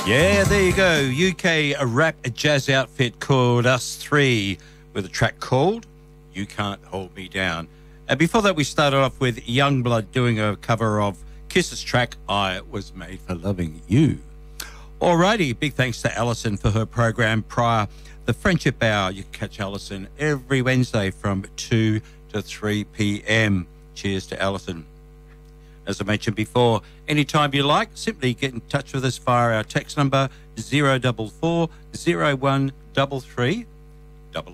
Yeah, there you go. UK rap jazz outfit called Us Three with a track called You Can't Hold Me Down. And before that, we started off with Youngblood doing a cover of Kiss's track, I Was Made for Loving You. Alrighty, big thanks to Alison for her program prior. The Friendship Hour, you can catch Alison every Wednesday from 2 to 3 p.m. Cheers to Alison. As I mentioned before, anytime you like, simply get in touch with us via our text number 044 0133